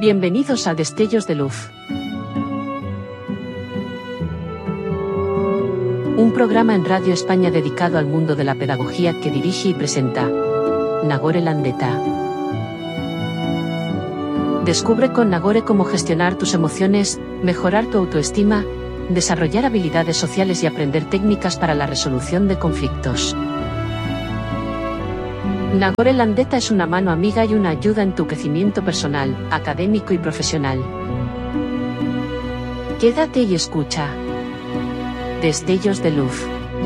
Bienvenidos a Destellos de Luz. Un programa en Radio España dedicado al mundo de la pedagogía que dirige y presenta Nagore Landeta. Descubre con Nagore cómo gestionar tus emociones, mejorar tu autoestima, desarrollar habilidades sociales y aprender técnicas para la resolución de conflictos. Nagore Landeta es una mano amiga y una ayuda en tu crecimiento personal, académico y profesional. Quédate y escucha. Destellos de Luz.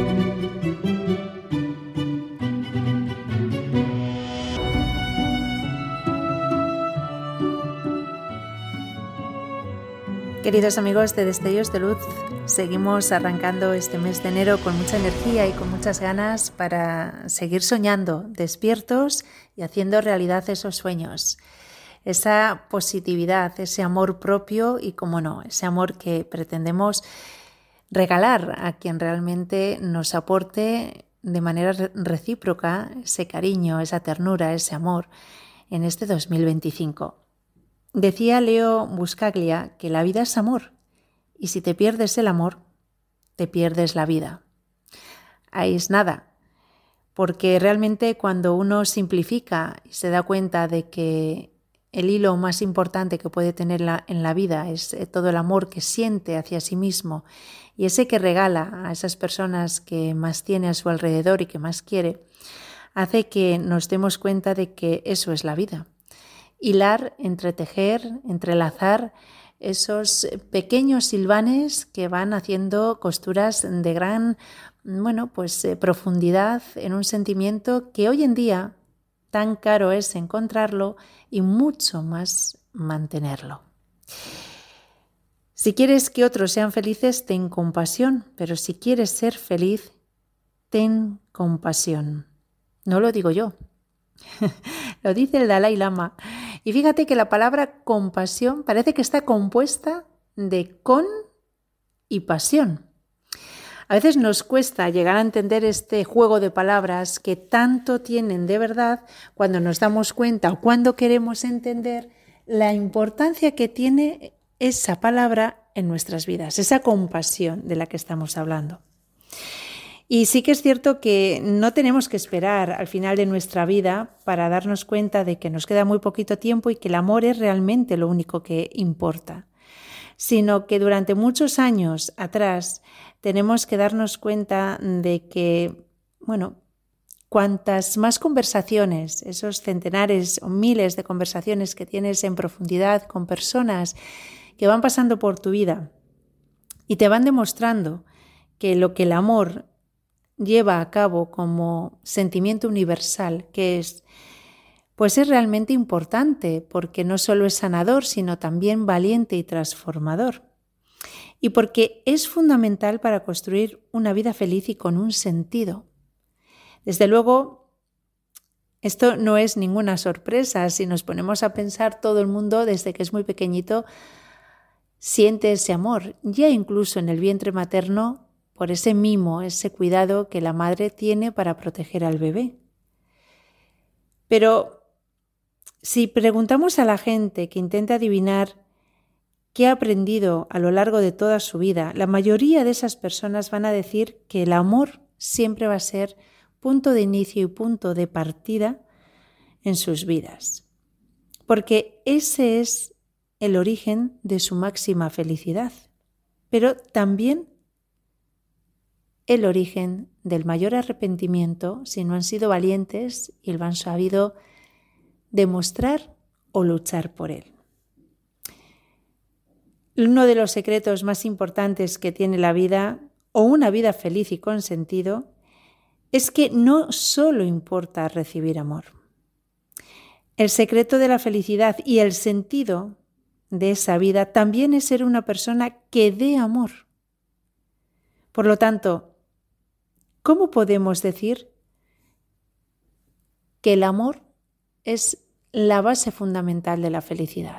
Queridos amigos de Destellos de Luz, seguimos arrancando este mes de enero con mucha energía y con muchas ganas para seguir soñando, despiertos y haciendo realidad esos sueños. Esa positividad, ese amor propio y, como no, ese amor que pretendemos regalar a quien realmente nos aporte de manera recíproca ese cariño, esa ternura, ese amor en este 2025. Decía Leo Buscaglia que la vida es amor y si te pierdes el amor, te pierdes la vida. Ahí es nada, porque realmente cuando uno simplifica y se da cuenta de que el hilo más importante que puede tener en la vida es todo el amor que siente hacia sí mismo y ese que regala a esas personas que más tiene a su alrededor y que más quiere, hace que nos demos cuenta de que eso es la vida. Hilar, entretejer, entrelazar esos pequeños silvanes que van haciendo costuras de gran, profundidad en un sentimiento que hoy en día tan caro es encontrarlo y mucho más mantenerlo. Si quieres que otros sean felices, ten compasión, pero si quieres ser feliz, ten compasión. No lo digo yo. Lo dice el Dalai Lama. Y fíjate que la palabra compasión parece que está compuesta de con y pasión. A veces nos cuesta llegar a entender este juego de palabras que tanto tienen de verdad cuando nos damos cuenta o cuando queremos entender la importancia que tiene esa palabra en nuestras vidas, esa compasión de la que estamos hablando. Y sí que es cierto que no tenemos que esperar al final de nuestra vida para darnos cuenta de que nos queda muy poquito tiempo y que el amor es realmente lo único que importa, sino que durante muchos años atrás tenemos que darnos cuenta de que, cuantas más conversaciones, esos centenares o miles de conversaciones que tienes en profundidad con personas que van pasando por tu vida y te van demostrando que lo que el amor lleva a cabo como sentimiento universal, que es realmente importante porque no solo es sanador, sino también valiente y transformador. Y porque es fundamental para construir una vida feliz y con un sentido. Desde luego, esto no es ninguna sorpresa. Si nos ponemos a pensar, todo el mundo desde que es muy pequeñito siente ese amor, ya incluso en el vientre materno, por ese mimo, ese cuidado que la madre tiene para proteger al bebé. Pero si preguntamos a la gente que intenta adivinar qué ha aprendido a lo largo de toda su vida, la mayoría de esas personas van a decir que el amor siempre va a ser punto de inicio y punto de partida en sus vidas. Porque ese es el origen de su máxima felicidad, pero también el origen del mayor arrepentimiento si no han sido valientes y lo han sabido demostrar o luchar por él. Uno de los secretos más importantes que tiene la vida, o una vida feliz y con sentido, es que no solo importa recibir amor. El secreto de la felicidad y el sentido de esa vida también es ser una persona que dé amor. Por lo tanto, ¿cómo podemos decir que el amor es la base fundamental de la felicidad?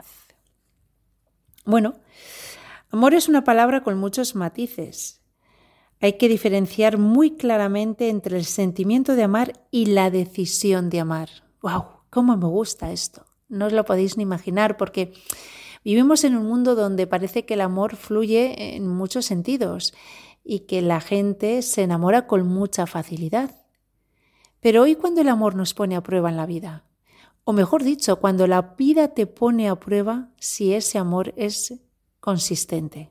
Amor es una palabra con muchos matices. Hay que diferenciar muy claramente entre el sentimiento de amar y la decisión de amar. ¡Wow! ¿Cómo me gusta esto? No os lo podéis ni imaginar, porque vivimos en un mundo donde parece que el amor fluye en muchos sentidos y que la gente se enamora con mucha facilidad. Pero hoy, cuando el amor nos pone a prueba en la vida, o mejor dicho, cuando la vida te pone a prueba si ese amor es consistente.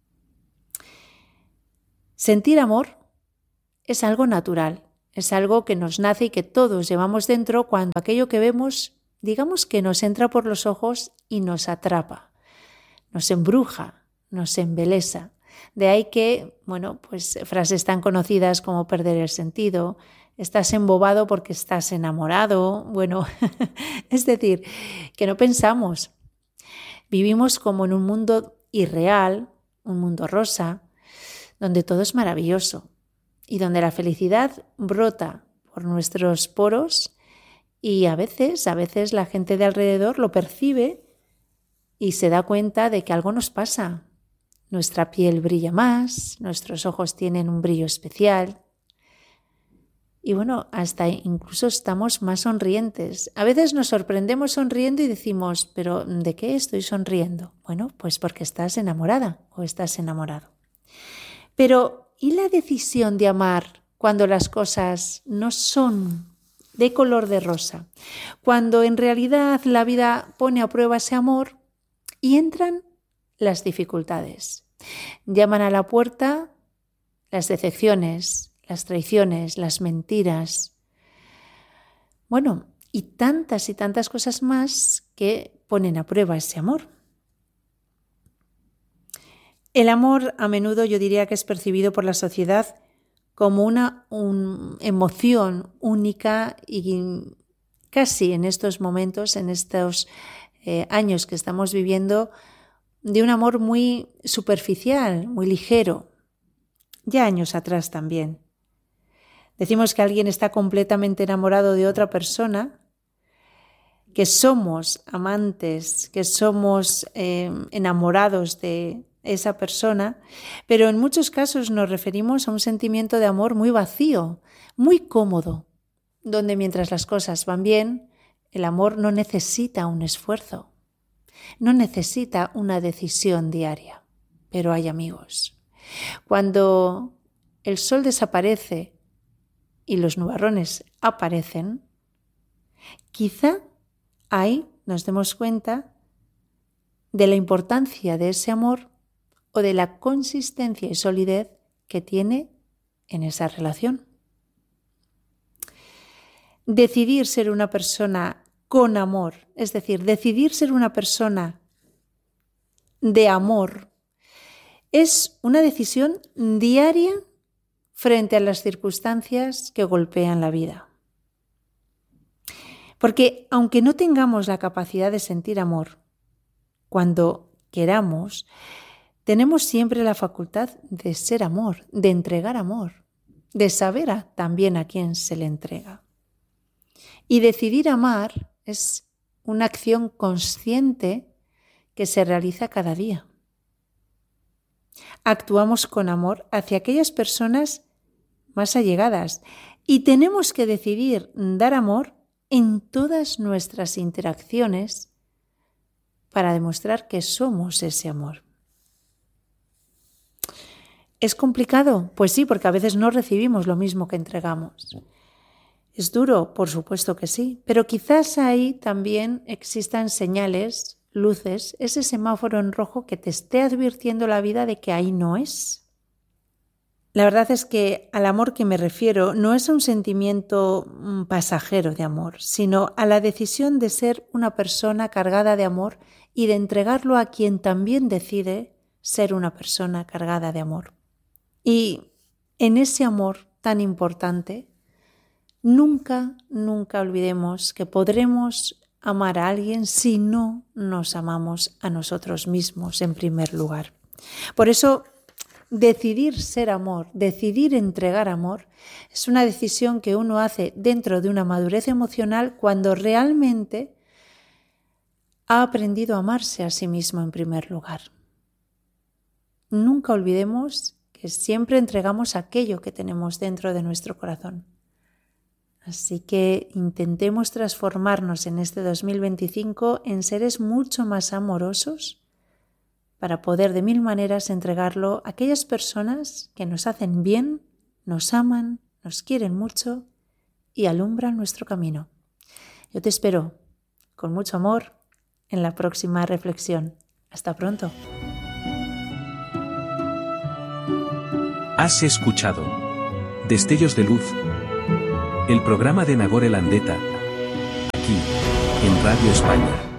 Sentir amor es algo natural, es algo que nos nace y que todos llevamos dentro cuando aquello que vemos, digamos que nos entra por los ojos y nos atrapa, nos embruja, nos embelesa. De ahí que, pues frases tan conocidas como perder el sentido, estás embobado porque estás enamorado, es decir, que no pensamos. Vivimos como en un mundo irreal, un mundo rosa, donde todo es maravilloso y donde la felicidad brota por nuestros poros y a veces la gente de alrededor lo percibe y se da cuenta de que algo nos pasa. Nuestra piel brilla más, nuestros ojos tienen un brillo especial y hasta incluso estamos más sonrientes. A veces nos sorprendemos sonriendo y decimos, ¿pero de qué estoy sonriendo? Pues porque estás enamorada o estás enamorado. Pero, ¿y la decisión de amar cuando las cosas no son de color de rosa? Cuando en realidad la vida pone a prueba ese amor y entran las dificultades. Llaman a la puerta las decepciones, las traiciones, las mentiras. Y tantas cosas más que ponen a prueba ese amor. El amor a menudo yo diría que es percibido por la sociedad como una emoción única y casi en estos momentos, en estos años que estamos viviendo, de un amor muy superficial, muy ligero. Ya años atrás también. Decimos que alguien está completamente enamorado de otra persona, que somos amantes, que somos enamorados de esa persona, pero en muchos casos nos referimos a un sentimiento de amor muy vacío, muy cómodo, donde mientras las cosas van bien, el amor no necesita un esfuerzo, no necesita una decisión diaria. Pero hay amigos. Cuando el sol desaparece y los nubarrones aparecen, quizá ahí nos demos cuenta de la importancia de ese amor o de la consistencia y solidez que tiene en esa relación. Decidir ser una persona con amor, es decir, decidir ser una persona de amor, es una decisión diaria frente a las circunstancias que golpean la vida. Porque aunque no tengamos la capacidad de sentir amor, cuando queramos, tenemos siempre la facultad de ser amor, de entregar amor, de saber también a quién se le entrega. Y decidir amar es una acción consciente que se realiza cada día. Actuamos con amor hacia aquellas personas más allegadas y tenemos que decidir dar amor en todas nuestras interacciones para demostrar que somos ese amor. ¿Es complicado? Pues sí, porque a veces no recibimos lo mismo que entregamos. ¿Es duro? Por supuesto que sí, pero quizás ahí también existan señales, luces, ese semáforo en rojo que te esté advirtiendo la vida de que ahí no es. La verdad es que al amor que me refiero no es a un sentimiento pasajero de amor, sino a la decisión de ser una persona cargada de amor y de entregarlo a quien también decide ser una persona cargada de amor. Y en ese amor tan importante, nunca olvidemos que podremos amar a alguien si no nos amamos a nosotros mismos en primer lugar. Por eso, decidir ser amor, decidir entregar amor, es una decisión que uno hace dentro de una madurez emocional cuando realmente ha aprendido a amarse a sí mismo en primer lugar. Nunca olvidemos que siempre entregamos aquello que tenemos dentro de nuestro corazón. Así que intentemos transformarnos en este 2025 en seres mucho más amorosos para poder de mil maneras entregarlo a aquellas personas que nos hacen bien, nos aman, nos quieren mucho y alumbran nuestro camino. Yo te espero con mucho amor en la próxima reflexión. Hasta pronto. Has escuchado Destellos de Luz, el programa de Nagore Landeta, aquí, en Radio España.